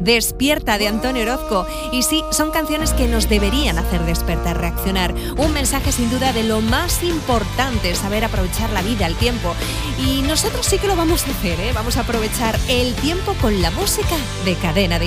Despierta, de Antonio Orozco. Y sí, son canciones que nos deberían hacer despertar, reaccionar. Un mensaje sin duda de lo más importante, saber aprovechar la vida, el tiempo. Y nosotros sí que lo vamos a hacer, ¿eh? Vamos a aprovechar el tiempo con la música de Cadena Dial.